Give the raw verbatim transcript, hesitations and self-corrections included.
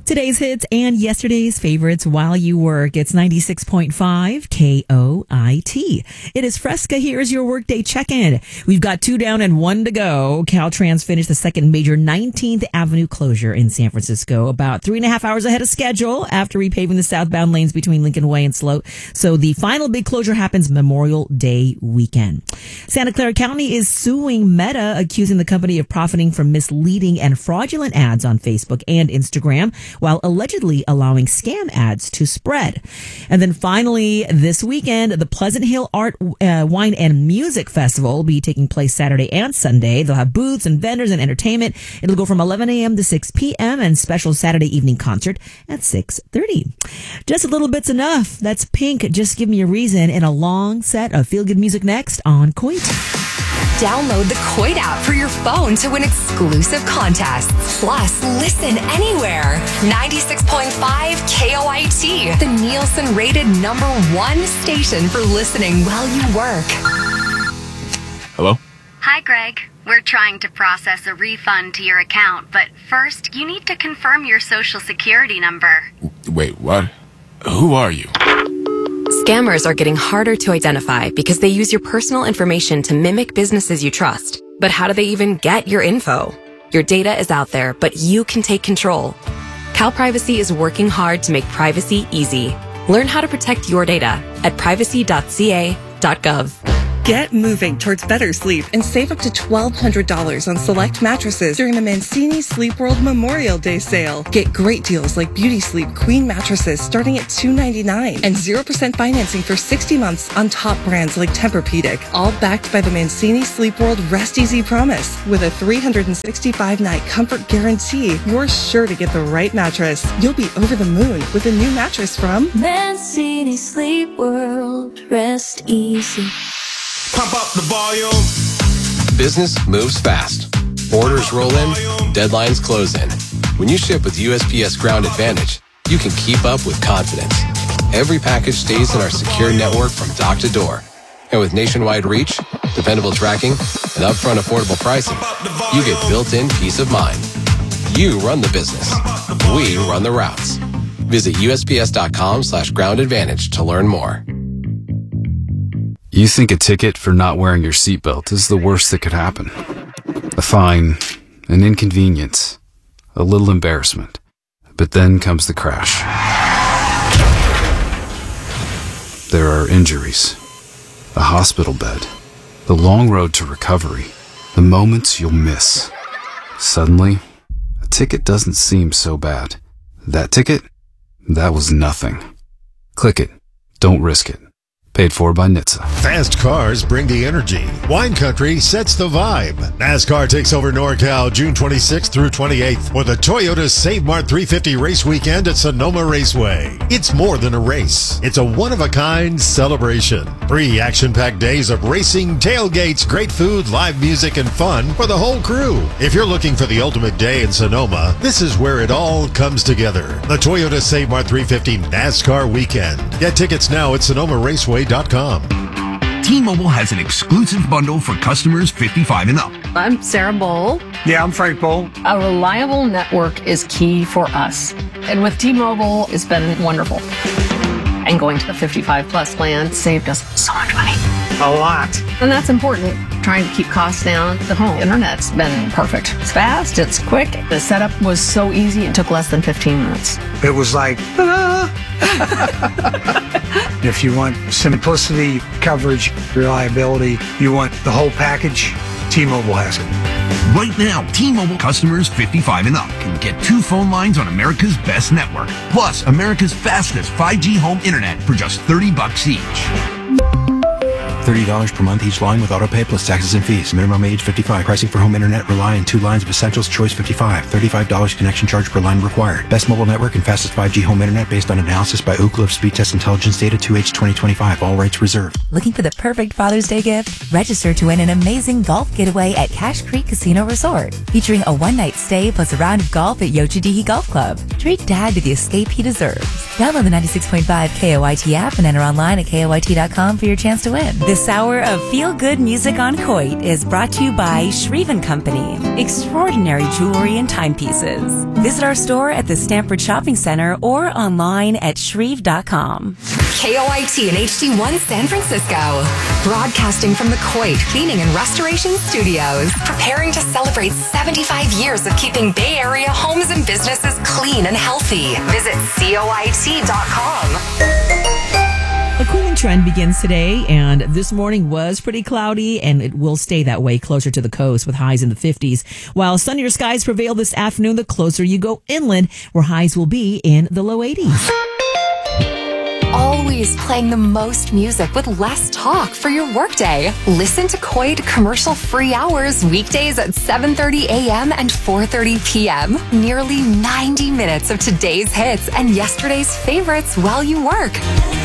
Today's hits and yesterday's favorites while you work. It's ninety-six point five K O I T. It is Fresca. Here's your workday check-in. We've got two down and one to go. Caltrans finished the second major nineteenth Avenue closure in San Francisco about three and a half hours ahead of schedule after repaving the southbound lanes between Lincoln Way and Sloat. So the final big closure happens Memorial Day weekend. Santa Clara County is suing Meta, accusing the company of profiting from misleading and fraudulent ads on Facebook and Instagram, while allegedly allowing scam ads to spread. And then finally, this weekend, the Pleasant Hill Art, uh, Wine and Music Festival will be taking place Saturday and Sunday. They'll have booths and vendors and entertainment. It'll go from eleven a.m. to six p.m. and special Saturday evening concert at six thirty. Just a little bit's enough. That's Pink, Just Give Me a Reason, in a long set of feel-good music next on Coit. Download the Coit app for your phone to win exclusive contests. Plus, listen anywhere. ninety-six point five K O I T, the Nielsen rated number one station for listening while you work. Hello? Hi, Greg. We're trying to process a refund to your account, but first, you need to confirm your social security number. Wait, what? Who are you? Scammers are getting harder to identify because they use your personal information to mimic businesses you trust. But how do they even get your info? Your data is out there, but you can take control. CalPrivacy is working hard to make privacy easy. Learn how to protect your data at privacy dot c a dot gov. Get moving towards better sleep and save up to twelve hundred dollars on select mattresses during the Mancini Sleep World Memorial Day sale. Get great deals like Beauty Sleep Queen mattresses starting at two hundred ninety-nine dollars and zero percent financing for sixty months on top brands like Tempur-Pedic, all backed by the Mancini Sleep World Rest Easy Promise. With a three hundred sixty-five night comfort guarantee, you're sure to get the right mattress. You'll be over the moon with a new mattress from Mancini Sleep World Rest Easy. Pump up the volume. Business moves fast. Orders roll in, deadlines close in. When you ship with U S P S Ground Advantage, you can keep up with confidence. Every package stays in our secure network from dock to door. And with nationwide reach, dependable tracking, and upfront affordable pricing, you get built-in peace of mind. You run the business. We run the routes. Visit U S P S dot com slash ground advantage to learn more. You think a ticket for not wearing your seatbelt is the worst that could happen. A fine, an inconvenience, a little embarrassment. But then comes the crash. There are injuries, a hospital bed, the long road to recovery, the moments you'll miss. Suddenly, a ticket doesn't seem so bad. That ticket? That was nothing. Click it. Don't risk it. Paid for by N H T S A. Fast cars bring the energy. Wine Country sets the vibe. NASCAR takes over NorCal June twenty-sixth through twenty-eighth for the Toyota Save Mart three fifty race weekend at Sonoma Raceway. It's more than a race. It's a one-of-a-kind celebration. Three action-packed days of racing, tailgates, great food, live music, and fun for the whole crew. If you're looking for the ultimate day in Sonoma, this is where it all comes together. The Toyota Save Mart three fifty NASCAR weekend. Get tickets now at sonoma raceway dot com. T-Mobile has an exclusive bundle for customers fifty-five and up. I'm Sarah Bowl. Yeah, I'm Frank Bowl. A reliable network is key for us. And with T-Mobile, it's been wonderful. And going to the fifty-five plus plan saved us so much money. A lot. And that's important. Trying to keep costs down. The home internet's been perfect. It's fast, it's quick. The setup was so easy, it took less than fifteen minutes. It was like, ta-da! If you want simplicity, coverage, reliability, you want the whole package, T-Mobile has it. Right now, T-Mobile customers fifty-five and up can get two phone lines on America's best network, plus America's fastest five G home internet for just thirty bucks each. thirty dollars per month each line with autopay plus taxes and fees. Minimum age fifty-five. Pricing for home internet rely on two lines of Essentials Choice fifty-five. thirty-five dollars connection charge per line required. Best mobile network and fastest five G home internet based on analysis by Ookla of Speed Test Intelligence Data two H twenty twenty-five. All rights reserved. Looking for the perfect Father's Day gift? Register to win an amazing golf getaway at Cache Creek Casino Resort, featuring a one-night stay plus a round of golf at Yochadihi Golf Club. Treat Dad to the escape he deserves. Download the ninety-six point five K O I T app and enter online at K O I T dot com for your chance to win. This hour of feel-good music on Coit is brought to you by Shreve and Company. Extraordinary jewelry and timepieces. Visit our store at the Stanford Shopping Center or online at shreve dot com. K O I T and H D one San Francisco. Broadcasting from the Coit Cleaning and Restoration Studios. Preparing to celebrate seventy-five years of keeping Bay Area homes and businesses clean and healthy. Visit C O I T dot com. A cooling trend begins today, and this morning was pretty cloudy, and it will stay that way closer to the coast with highs in the fifties. While sunnier skies prevail this afternoon, the closer you go inland, where highs will be in the low eighties. Always playing the most music with less talk for your workday. Listen to Coit commercial-free hours weekdays at seven thirty a.m. and four thirty p.m. Nearly ninety minutes of today's hits and yesterday's favorites while you work.